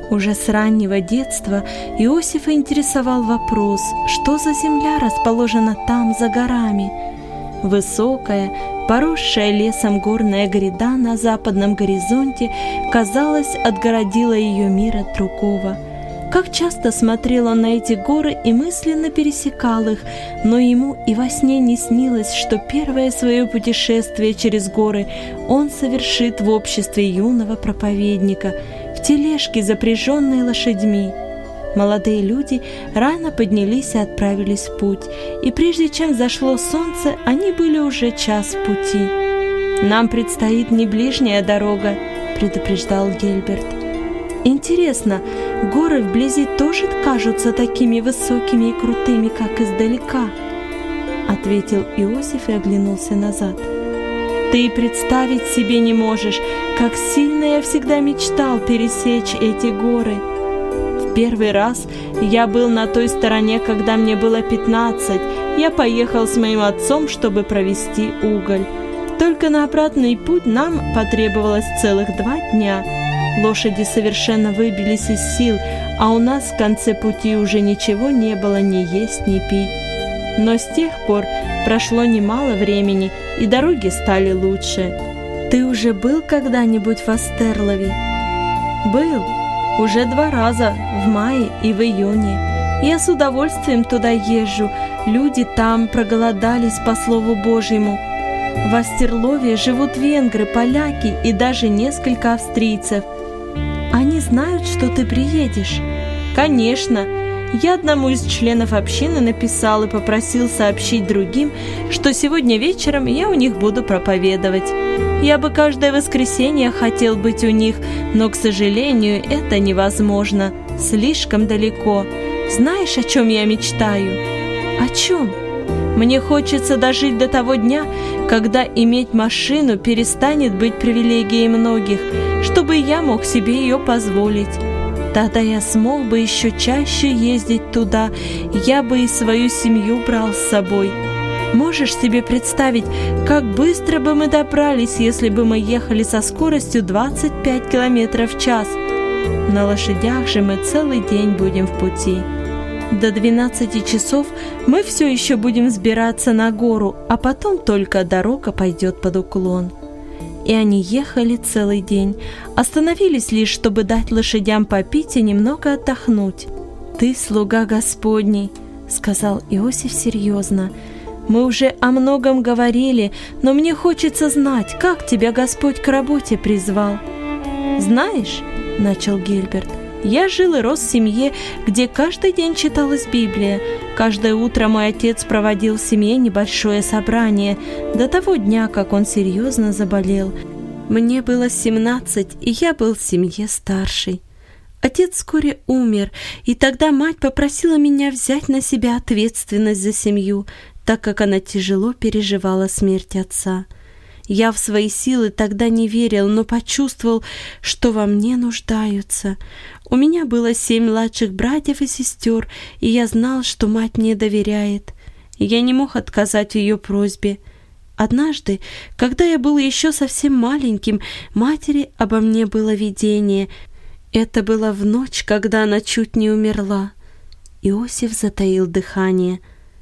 Уже с раннего детства Иосифа интересовал вопрос, что за земля расположена там, за горами. Высокая, поросшая лесом горная гряда на западном горизонте, казалось, отгородила ее мир от другого. Как часто смотрел он на эти горы и мысленно пересекал их, но ему и во сне не снилось, что первое свое путешествие через горы он совершит в обществе юного проповедника, в тележке, запряженной лошадьми. Молодые люди рано поднялись и отправились в путь, и прежде чем зашло солнце, они были уже час в пути. «Нам предстоит не ближняя дорога», — предупреждал Гельберт. «Интересно, горы вблизи тоже кажутся такими высокими и крутыми, как издалека?» — ответил Иосиф и оглянулся назад. «Ты представить себе не можешь, как сильно я всегда мечтал пересечь эти горы. В первый раз я был на той стороне, когда мне было 15. Я поехал с моим отцом, чтобы провести уголь. Только на обратный путь нам потребовалось целых 2 дня. Лошади совершенно выбились из сил, а у нас в конце пути уже ничего не было ни есть, ни пить. Но с тех пор прошло немало времени, и дороги стали лучше. Ты уже был когда-нибудь в Остерлове?» «Был. Уже 2 раза, в мае и в июне. Я с удовольствием туда езжу. Люди там проголодались по Слову Божьему. В Остерлове живут венгры, поляки и даже несколько австрийцев. Они знают, что ты приедешь?» «Конечно. Я одному из членов общины написал и попросил сообщить другим, что сегодня вечером я у них буду проповедовать. Я бы каждое воскресенье хотел быть у них, но, к сожалению, это невозможно. Слишком далеко. Знаешь, о чем я мечтаю?» «О чем?» «Мне хочется дожить до того дня, когда иметь машину перестанет быть привилегией многих, чтобы я мог себе ее позволить. Тогда я смог бы еще чаще ездить туда, я бы и свою семью брал с собой. Можешь себе представить, как быстро бы мы добрались, если бы мы ехали со скоростью 25 км в час? На лошадях же мы целый день будем в пути. До 12 часов мы все еще будем взбираться на гору, а потом только дорога пойдет под уклон». И они ехали целый день, остановились лишь, чтобы дать лошадям попить и немного отдохнуть. «Ты слуга Господний», — сказал Иосиф серьезно. «Мы уже о многом говорили, но мне хочется знать, как тебя Господь к работе призвал». «Знаешь», — начал Гельберт, — «я жил и рос в семье, где каждый день читалась Библия. Каждое утро мой отец проводил в семье небольшое собрание до того дня, как он серьезно заболел. Мне было 17, и я был в семье старший. Отец вскоре умер, и тогда мать попросила меня взять на себя ответственность за семью, так как она тяжело переживала смерть отца. Я в свои силы тогда не верил, но почувствовал, что во мне нуждаются. У меня было 7 младших братьев и сестер, и я знал, что мать мне доверяет. Я не мог отказать в ее просьбе. Однажды, когда я был еще совсем маленьким, матери обо мне было видение. Это было в ночь, когда она чуть не умерла. Иосиф затаил дыхание.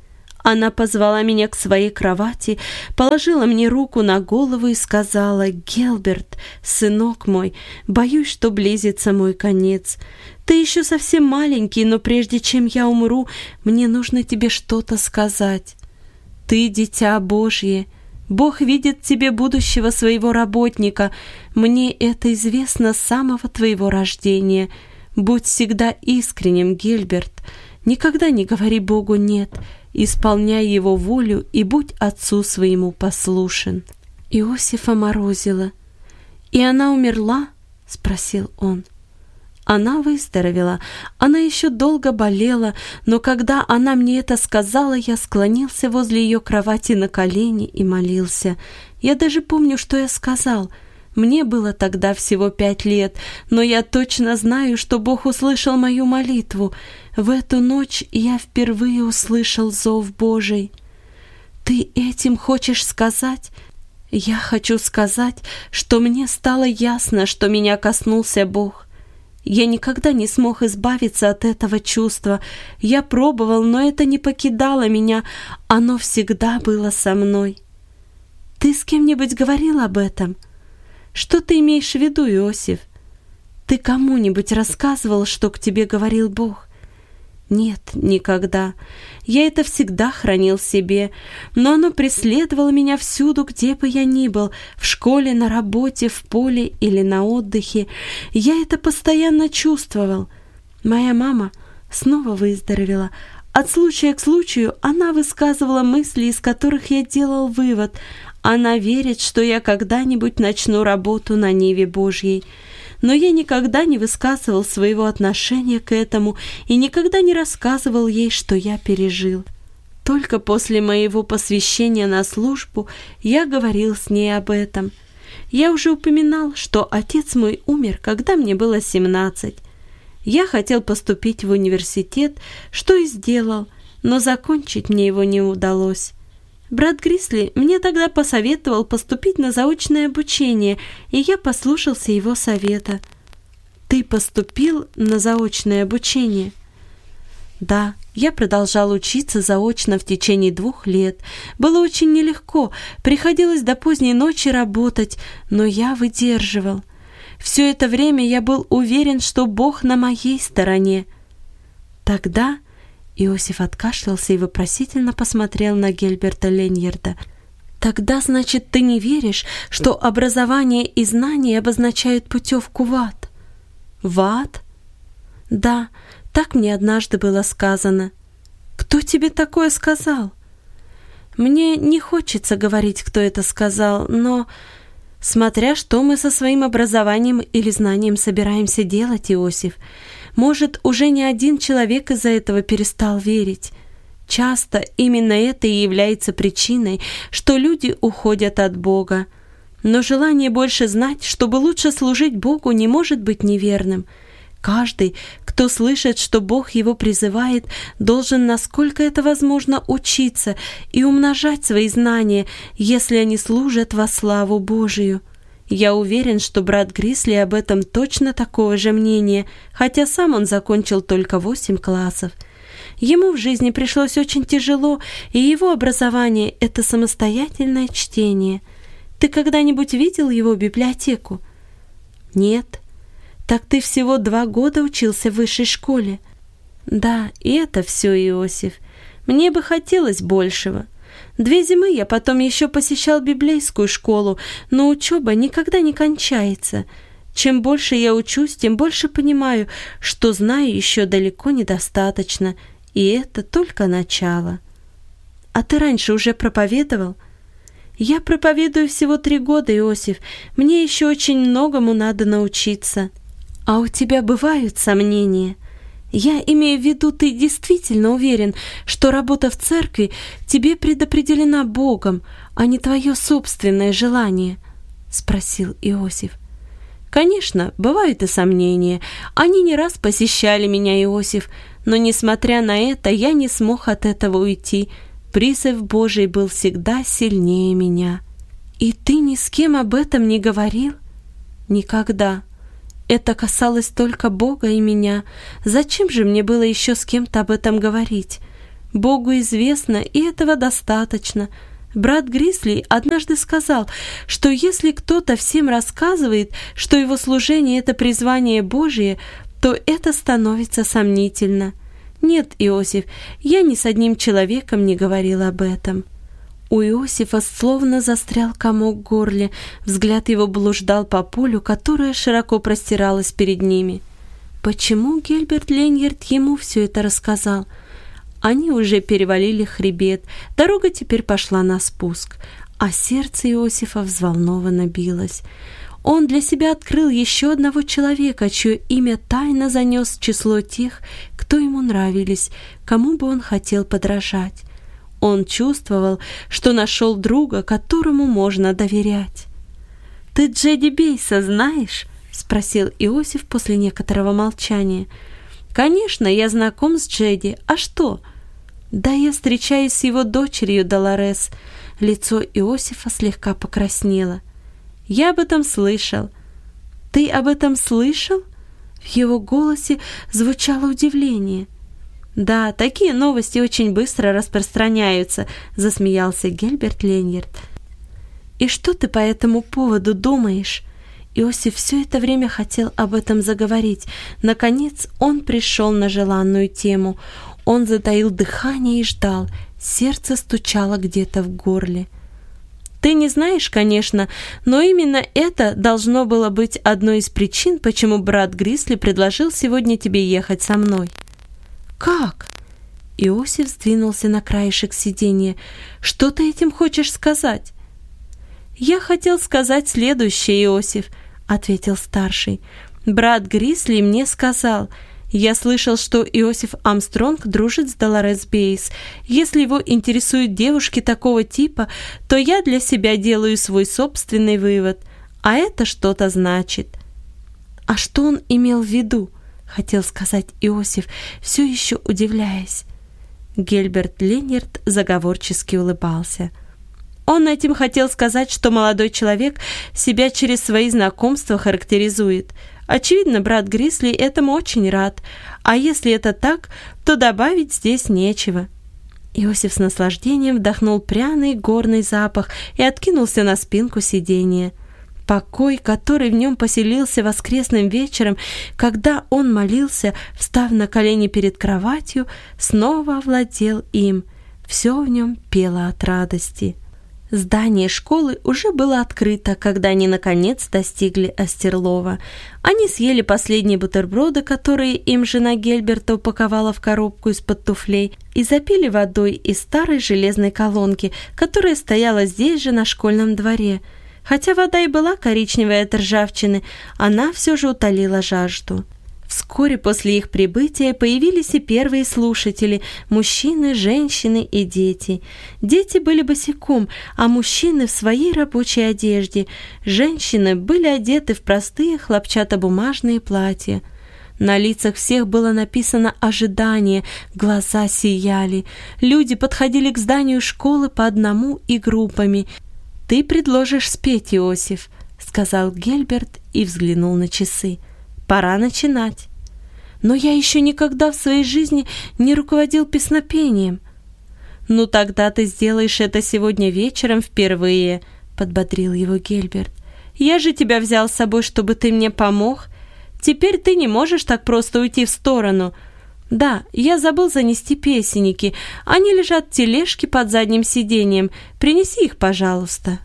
Она позвала меня к своей кровати, положила мне руку на голову и сказала: «Гельберт, сынок мой, боюсь, что близится мой конец. Ты еще совсем маленький, но прежде чем я умру, мне нужно тебе что-то сказать. Ты дитя Божье. Бог видит в тебе будущего своего работника. Мне это известно с самого твоего рождения. Будь всегда искренним, Гельберт. Никогда не говори Богу «нет». Исполняй Его волю и будь отцу своему послушен». Иосифа морозило. «И она умерла?» — спросил он. Она выздоровела. Она еще долго болела, но когда она мне это сказала, я склонился возле ее кровати на колени и молился. Я даже помню, что я сказал. Мне было тогда всего 5 лет, но я точно знаю, что Бог услышал мою молитву. В эту ночь я впервые услышал зов Божий. Ты этим хочешь сказать? Я хочу сказать, что мне стало ясно, что меня коснулся Бог. Я никогда не смог избавиться от этого чувства. Я пробовал, но это не покидало меня. Оно всегда было со мной. Ты с кем-нибудь говорил об этом? Что ты имеешь в виду, Иосиф? Ты кому-нибудь рассказывал, что к тебе говорил Бог? Нет, никогда. Я это всегда хранил в себе, но оно преследовало меня всюду, где бы я ни был, в школе, на работе, в поле или на отдыхе. Я это постоянно чувствовал. Моя мама снова выздоровела. От случая к случаю она высказывала мысли, из которых я делал вывод. Она верит, что я когда-нибудь начну работу на ниве Божьей. Но я никогда не высказывал своего отношения к этому и никогда не рассказывал ей, что я пережил. Только после моего посвящения на службу я говорил с ней об этом. Я уже упоминал, что отец мой умер, когда мне было 17. Я хотел поступить в университет, что и сделал, но закончить мне его не удалось. Брат Грисли мне тогда посоветовал поступить на заочное обучение, и я послушался его совета. Ты поступил на заочное обучение? Да, я продолжал учиться заочно в течение 2 лет. Было очень нелегко, приходилось до поздней ночи работать, но я выдерживал. Все это время я был уверен, что Бог на моей стороне. Тогда Иосиф откашлялся и вопросительно посмотрел на Гельберта Леньярда. «Тогда, значит, ты не веришь, что образование и знания обозначают путевку в ад?» «В ад?» «Да, так мне однажды было сказано». «Кто тебе такое сказал?» «Мне не хочется говорить, кто это сказал, но...» «Смотря что мы со своим образованием или знанием собираемся делать, Иосиф. Может, уже не один человек из-за этого перестал верить. Часто именно это и является причиной, что люди уходят от Бога. Но желание больше знать, чтобы лучше служить Богу, не может быть неверным. Каждый, кто слышит, что Бог его призывает, должен, насколько это возможно, учиться и умножать свои знания, если они служат во славу Божию. Я уверен, что брат Грисли об этом точно такого же мнения, хотя сам он закончил только 8 классов. Ему в жизни пришлось очень тяжело, и его образование — это самостоятельное чтение. Ты когда-нибудь видел его библиотеку? Нет. Так ты всего 2 года учился в высшей школе? Да, и это все, Иосиф. Мне бы хотелось большего. 2 зимы я потом еще посещал библейскую школу, но учеба никогда не кончается. Чем больше я учусь, тем больше понимаю, что знаю еще далеко недостаточно, и это только начало. А ты раньше уже проповедовал? Я проповедую всего 3 года, Иосиф. Мне еще очень многому надо научиться. А у тебя бывают сомнения? Я имею в виду, ты действительно уверен, что работа в церкви тебе предопределена Богом, а не твое собственное желание? Спросил Иосиф. Конечно, бывают и сомнения. Они не раз посещали меня, Иосиф, но, несмотря на это, я не смог от этого уйти. Призыв Божий был всегда сильнее меня. И ты ни с кем об этом не говорил? Никогда. Это касалось только Бога и меня. Зачем же мне было еще с кем-то об этом говорить? Богу известно, и этого достаточно. Брат Грисли однажды сказал, что если кто-то всем рассказывает, что его служение — это призвание Божие, то это становится сомнительно. Нет, Иосиф, я ни с одним человеком не говорил об этом. У Иосифа словно застрял комок в горле, взгляд его блуждал по полю, которое широко простиралось перед ними. Почему Гельберт Леньярд ему все это рассказал? Они уже перевалили хребет, дорога теперь пошла на спуск, а сердце Иосифа взволнованно билось. Он для себя открыл еще одного человека, чье имя тайно занес в число тех, кто ему нравились, кому бы он хотел подражать. Он чувствовал, что нашел друга, которому можно доверять. «Ты Джеди Бейса знаешь?» — спросил Иосиф после некоторого молчания. «Конечно, я знаком с Джеди. А что?» «Да я встречаюсь с его дочерью Долорес». Лицо Иосифа слегка покраснело. «Я об этом слышал». «Ты об этом слышал?» В его голосе звучало удивление. «Да, такие новости очень быстро распространяются», — засмеялся Гельберт Леньярд. «И что ты по этому поводу думаешь?» Иосиф все это время хотел об этом заговорить. Наконец он пришел на желанную тему. Он затаил дыхание и ждал. Сердце стучало где-то в горле. «Ты не знаешь, конечно, но именно это должно было быть одной из причин, почему брат Грисли предложил сегодня тебе ехать со мной». «Как?» Иосиф сдвинулся на краешек сиденья. «Что ты этим хочешь сказать?» «Я хотел сказать следующее, Иосиф», — ответил старший. «Брат Грисли мне сказал. Я слышал, что Иосиф Армстронг дружит с Долорес Бейс. Если его интересуют девушки такого типа, то я для себя делаю свой собственный вывод. А это что-то значит». «А что он имел в виду?» — хотел сказать Иосиф, все еще удивляясь. Гельберт Леньярд заговорчески улыбался. Он этим хотел сказать, что молодой человек себя через свои знакомства характеризует. Очевидно, брат Грисли этому очень рад, а если это так, то добавить здесь нечего. Иосиф с наслаждением вдохнул пряный горный запах и откинулся на спинку сиденья. Покой, который в нем поселился воскресным вечером, когда он молился, встав на колени перед кроватью, снова овладел им. Все в нем пело от радости. Здание школы уже было открыто, когда они, наконец, достигли Остерлова. Они съели последние бутерброды, которые им жена Гельберта упаковала в коробку из-под туфлей, и запили водой из старой железной колонки, которая стояла здесь же на школьном дворе. Хотя вода и была коричневой от ржавчины, она все же утолила жажду. Вскоре после их прибытия появились и первые слушатели – мужчины, женщины и дети. Дети были босиком, а мужчины в своей рабочей одежде. Женщины были одеты в простые хлопчатобумажные платья. На лицах всех было написано ожидание, глаза сияли. Люди подходили к зданию школы по одному и группами. «Ты предложишь спеть, Иосиф», – сказал Гельберт и взглянул на часы. «Пора начинать». «Но я еще никогда в своей жизни не руководил песнопением». «Ну тогда ты сделаешь это сегодня вечером впервые», — подбодрил его Гельберт. «Я же тебя взял с собой, чтобы ты мне помог. Теперь ты не можешь так просто уйти в сторону». «Да, я забыл занести песенники. Они лежат в тележке под задним сиденьем. Принеси их, пожалуйста».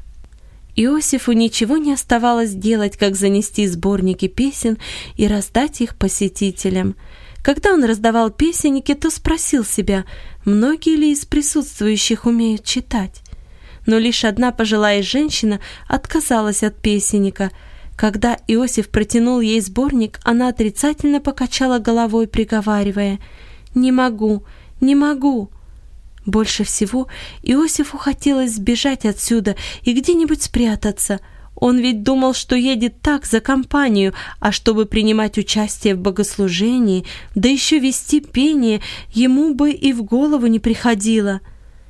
Иосифу ничего не оставалось делать, как занести сборники песен и раздать их посетителям. Когда он раздавал песенники, то спросил себя, многие ли из присутствующих умеют читать. Но лишь одна пожилая женщина отказалась от песенника. Когда Иосиф протянул ей сборник, она отрицательно покачала головой, приговаривая: «Не могу, не могу». Больше всего Иосифу хотелось сбежать отсюда и где-нибудь спрятаться. Он ведь думал, что едет так за компанию, а чтобы принимать участие в богослужении, да еще вести пение, ему бы и в голову не приходило.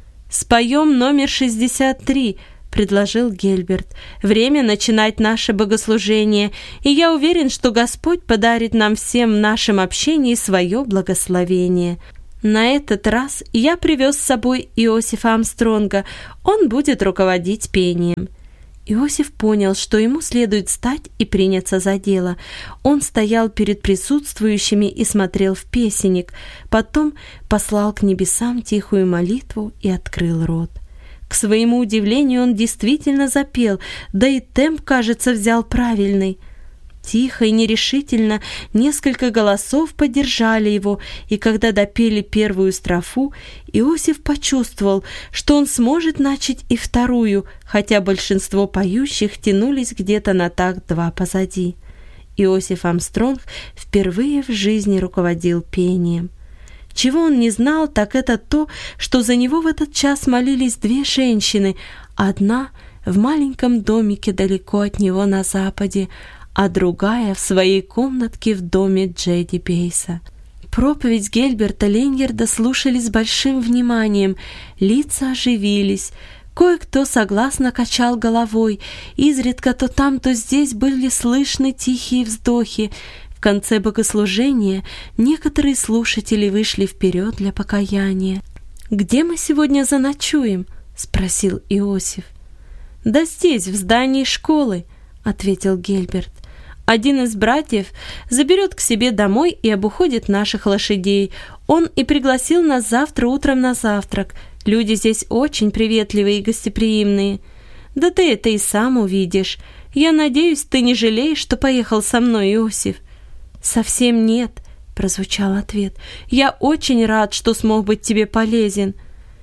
«Споем номер 63», — предложил Гельберт. «Время начинать наше богослужение, и я уверен, что Господь подарит нам всем в нашем общении свое благословение». На этот раз я привез с собой Иосифа Армстронга. Он будет руководить пением. Иосиф понял, что ему следует встать и приняться за дело. Он стоял перед присутствующими и смотрел в песенник. Потом послал к небесам тихую молитву и открыл рот. К своему удивлению, он действительно запел, да и темп, кажется, взял правильный. Тихо и нерешительно несколько голосов поддержали его, и когда допели первую строфу, Иосиф почувствовал, что он сможет начать и вторую, хотя большинство поющих тянулись где-то на такт 2 позади. Иосиф Армстронг впервые в жизни руководил пением. Чего он не знал, так это то, что за него в этот час молились 2 женщины, одна в маленьком домике далеко от него на западе, а другая в своей комнатке в доме Джейди Бейса. Проповедь Гельберта Леньярда слушали с большим вниманием, лица оживились, кое-кто согласно качал головой, изредка то там, то здесь были слышны тихие вздохи. В конце богослужения некоторые слушатели вышли вперед для покаяния. «Где мы сегодня заночуем?» — спросил Иосиф. «Да здесь, в здании школы», — ответил Гельберт. «Один из братьев заберет к себе домой и обуходит наших лошадей. Он и пригласил нас завтра утром на завтрак. Люди здесь очень приветливые и гостеприимные. Да ты это и сам увидишь. Я надеюсь, ты не жалеешь, что поехал со мной, Иосиф?» «Совсем нет», — прозвучал ответ. «Я очень рад, что смог быть тебе полезен.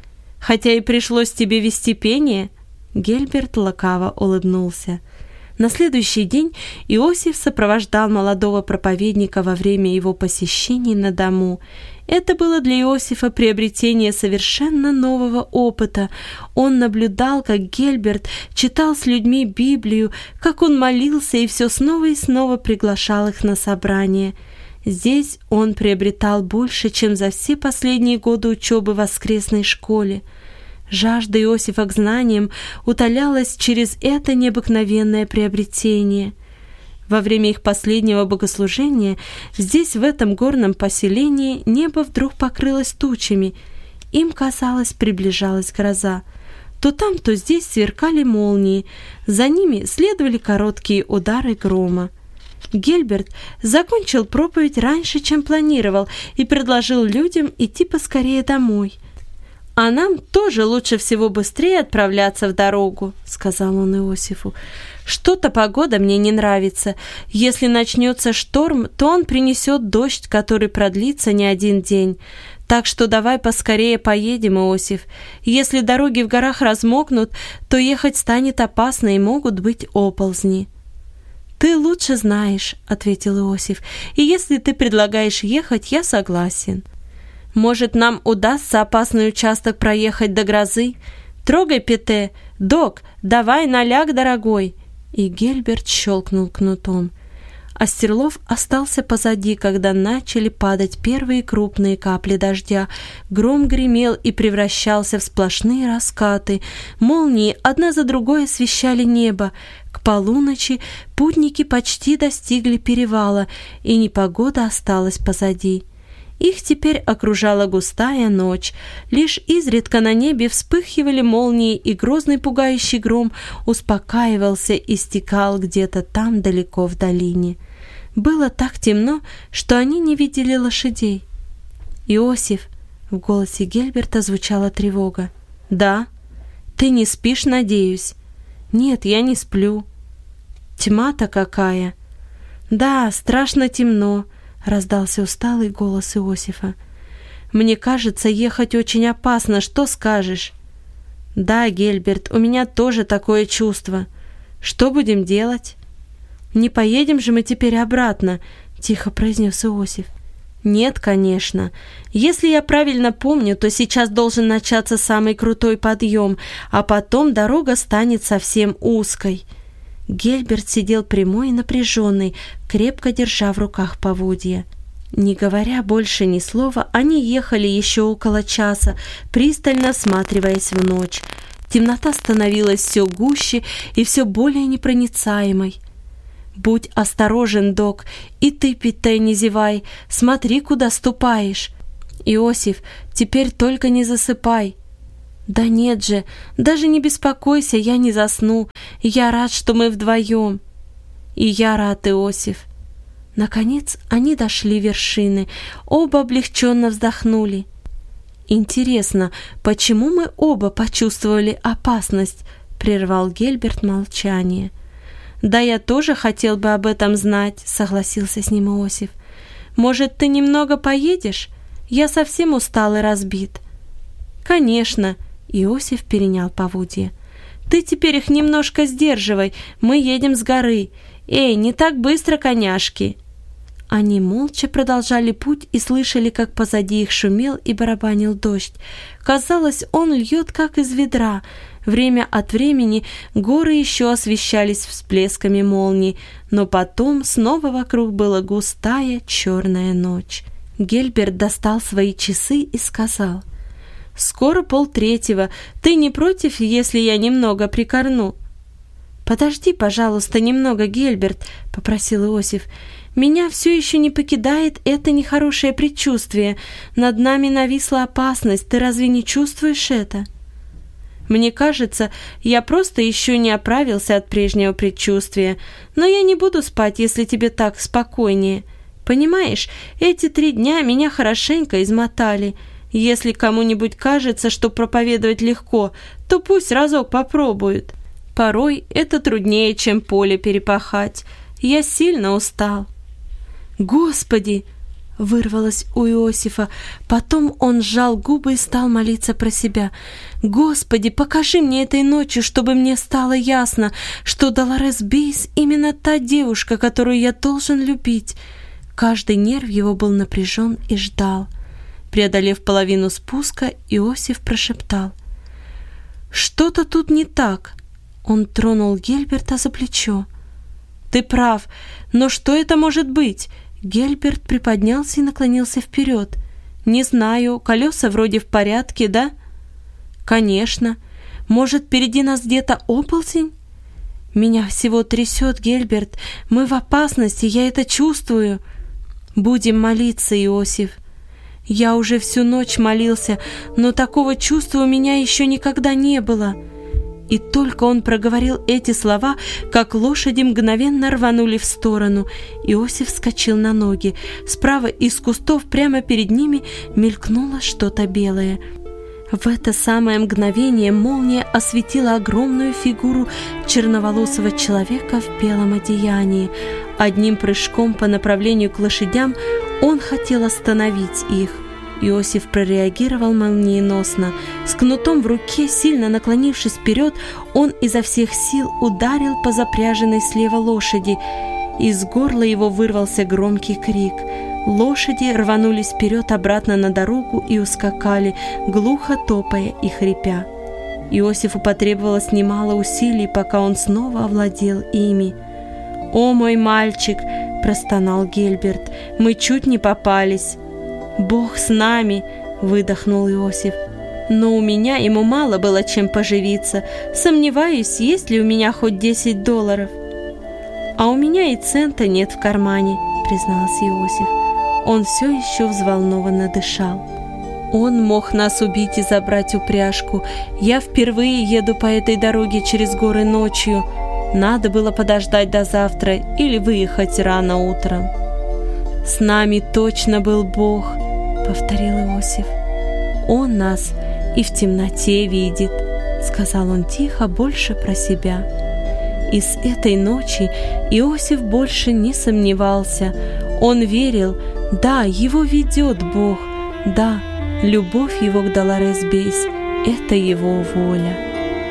Хотя и пришлось тебе вести пение». Гельберт лукаво улыбнулся. На следующий день Иосиф сопровождал молодого проповедника во время его посещений на дому. Это было для Иосифа приобретение совершенно нового опыта. Он наблюдал, как Гельберт читал с людьми Библию, как он молился и все снова и снова приглашал их на собрание. Здесь он приобретал больше, чем за все последние годы учебы в воскресной школе. Жажда Иосифа к знаниям утолялась через это необыкновенное приобретение. Во время их последнего богослужения здесь, в этом горном поселении, небо вдруг покрылось тучами. Им, казалось, приближалась гроза. То там, то здесь сверкали молнии. За ними следовали короткие удары грома. Гельберт закончил проповедь раньше, чем планировал, и предложил людям идти поскорее домой. «А нам тоже лучше всего быстрее отправляться в дорогу», — сказал он Иосифу. «Что-то погода мне не нравится. Если начнется шторм, то он принесет дождь, который продлится не один день. Так что давай поскорее поедем, Иосиф. Если дороги в горах размокнут, то ехать станет опасно и могут быть оползни». «Ты лучше знаешь», — ответил Иосиф, «и если ты предлагаешь ехать, я согласен». «Может, нам удастся опасный участок проехать до грозы? Трогай, Пете! Док, давай наляг, дорогой!» И Гельберт щелкнул кнутом. Остерлов остался позади, когда начали падать первые крупные капли дождя. Гром гремел и превращался в сплошные раскаты. Молнии одна за другой освещали небо. К полуночи путники почти достигли перевала, и непогода осталась позади. Их теперь окружала густая ночь. Лишь изредка на небе вспыхивали молнии, и грозный пугающий гром успокаивался и стихал где-то там далеко в долине. Было так темно, что они не видели лошадей. «Иосиф!» — в голосе Гельберта звучала тревога. «Да? Ты не спишь, надеюсь?» «Нет, я не сплю». «Тьма-то какая!» «Да, страшно темно», — раздался усталый голос Иосифа. «Мне кажется, ехать очень опасно. Что скажешь?» «Да, Гельберт, у меня тоже такое чувство. Что будем делать?» «Не поедем же мы теперь обратно», — тихо произнес Иосиф. «Нет, конечно. Если я правильно помню, то сейчас должен начаться самый крутой подъем, а потом дорога станет совсем узкой». Гельберт сидел прямой и напряженный, крепко держа в руках поводья. Не говоря больше ни слова, они ехали еще около часа, пристально всматриваясь в ночь. Темнота становилась все гуще и все более непроницаемой. «Будь осторожен, док, и ты, Пете, не зевай, смотри, куда ступаешь. Иосиф, теперь только не засыпай». «Да нет же, даже не беспокойся, я не засну. Я рад, что мы вдвоем». «И я рад, Иосиф». Наконец они дошли вершины, оба облегченно вздохнули. «Интересно, почему мы оба почувствовали опасность?» — прервал Гельберт молчание. «Да я тоже хотел бы об этом знать», — согласился с ним Иосиф. «Может, ты немного поедешь? Я совсем устал и разбит». «Конечно», — Иосиф перенял поводья. «Ты теперь их немножко сдерживай, мы едем с горы. Эй, не так быстро, коняшки!» Они молча продолжали путь и слышали, как позади их шумел и барабанил дождь. Казалось, он льет, как из ведра. Время от времени горы еще освещались всплесками молний, но потом снова вокруг была густая черная ночь. Гельберт достал свои часы и сказал: «Скоро 2:30. Ты не против, если я немного прикорну?» «Подожди, пожалуйста, немного, Гельберт», — попросил Иосиф. Меня все еще не покидает это нехорошее предчувствие. Над нами нависла опасность. Ты разве не чувствуешь это? Мне кажется, я просто еще не оправился от прежнего предчувствия. Но я не буду спать, если тебе так спокойнее. Понимаешь, эти 3 дня меня хорошенько измотали. Если кому-нибудь кажется, что проповедовать легко, то пусть разок попробует. Порой это труднее, чем поле перепахать. Я сильно устал. «Господи!» — вырвалось у Иосифа. Потом он сжал губы и стал молиться про себя. «Господи, покажи мне этой ночью, чтобы мне стало ясно, что Долорес Бейс именно та девушка, которую я должен любить». Каждый нерв его был напряжен и ждал. Преодолев половину спуска, Иосиф прошептал: «Что-то тут не так». Он тронул Гельберта за плечо. «Ты прав, но что это может быть?» Гельберт приподнялся и наклонился вперед. «Не знаю, колеса вроде в порядке, да?» «Конечно. Может, впереди нас где-то оползень?» «Меня всего трясет, Гельберт. Мы в опасности, я это чувствую». «Будем молиться, Иосиф». «Я уже всю ночь молился, но такого чувства у меня еще никогда не было». И только он проговорил эти слова, как лошади мгновенно рванули в сторону. Иосиф вскочил на ноги. Справа из кустов прямо перед ними мелькнуло что-то белое. В это самое мгновение молния осветила огромную фигуру черноволосого человека в белом одеянии. Одним прыжком по направлению к лошадям он хотел остановить их. Иосиф прореагировал молниеносно. С кнутом в руке, сильно наклонившись вперед, он изо всех сил ударил по запряженной слева лошади. Из горла его вырвался громкий крик. Лошади рванулись вперед обратно на дорогу и ускакали, глухо топая и хрипя. Иосифу потребовалось немало усилий, пока он снова овладел ими. «О, мой мальчик!» – простонал Гельберт. «Мы чуть не попались». «Бог с нами!» — выдохнул Иосиф. «Но у меня ему мало было чем поживиться. Сомневаюсь, есть ли у меня хоть $10. «А у меня и цента нет в кармане», — признался Иосиф. Он все еще взволнованно дышал. «Он мог нас убить и забрать упряжку. Я впервые еду по этой дороге через горы ночью. Надо было подождать до завтра или выехать рано утром». «С нами точно был Бог», — повторил Иосиф. «Он нас и в темноте видит», — сказал он тихо, больше про себя. И с этой ночи Иосиф больше не сомневался. Он верил, да, его ведет Бог, да, любовь его к Долорес Бейс — это его воля.